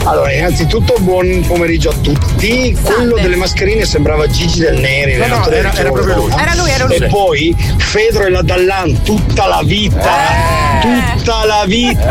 Allora, innanzitutto buon pomeriggio a tutti. Quello delle mascherine sembrava Gigi Del Neri. No, era proprio lui. Era lui. E poi Fedro e la Dallan tutta la vita. Tutta la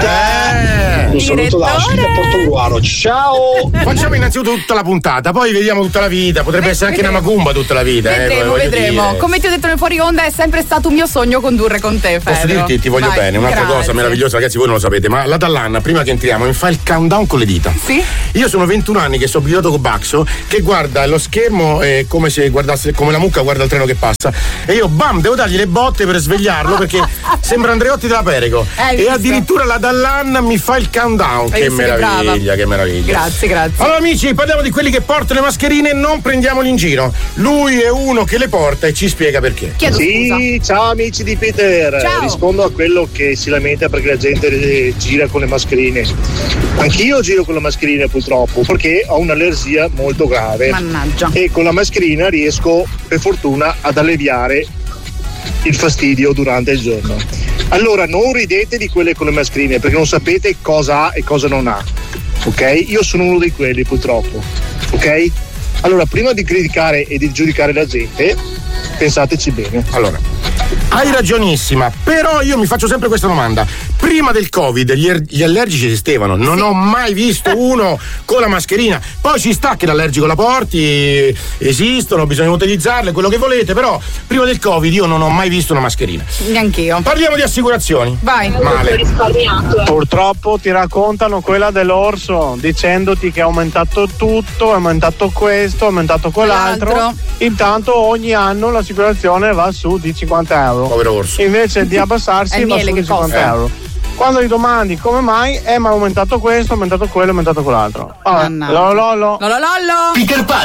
vita. Un saluto da Oscar da Portogruaro. Ciao. Facciamo innanzitutto tutta la puntata, poi vediamo tutta la vita. Potrebbe essere anche una macumba tutta la vita. Vedremo. Dire. Come ti ho detto nel fuori onda, è sempre stato un mio sogno condurre con te, Fedro. Posso dirti, ti voglio bene. Un'altra cosa meravigliosa, ragazzi, voi non lo sapete, ma la Dallan, prima che entriamo, mi fa il countdown con le dita. Sì? Io sono 21 anni che sono abituato con Baxo, che guarda lo schermo come se guardasse, come la mucca guarda il treno che passa. E io devo dargli le botte per svegliarlo, perché sembra Andreotti della Perego. E addirittura la Dallan mi fa il countdown. Che meraviglia, che meraviglia. Grazie. Allora amici, parliamo di quelli che portano le mascherine e non prendiamoli in giro. Lui è uno che le porta e ci spiega perché. Sì, ciao amici di Peter. Ciao. Rispondo a quello che si lamenta perché la gente gira con le mascherine. Anch'io giro con la mascherina purtroppo perché ho un'allergia molto grave. Mannaggia. E con la mascherina riesco per fortuna ad alleviare il fastidio durante il giorno. Allora non ridete di quelle con le mascherine perché non sapete cosa ha e cosa non ha. Ok? Io sono uno di quelli purtroppo. Ok? Allora prima di criticare e di giudicare la gente, pensateci bene. Allora, hai ragionissima, però io mi faccio sempre questa domanda. Prima del Covid gli allergici esistevano, non ho mai visto uno con la mascherina. Poi ci sta che l'allergico la porti, esistono, bisogna utilizzarle, quello che volete, però prima del Covid io non ho mai visto una mascherina. Neanch'io. Parliamo di assicurazioni. Vai. Male. Purtroppo ti raccontano quella dell'orso dicendoti che è aumentato tutto, è aumentato questo, è aumentato quell'altro. Intanto ogni anno l'assicurazione va su di 50 euro. Povero orso. Invece di abbassarsi va su di 50 euro. Quando gli domandi come mai, ma è aumentato questo, è aumentato quello, è aumentato quell'altro. Lollo. Peter Pan.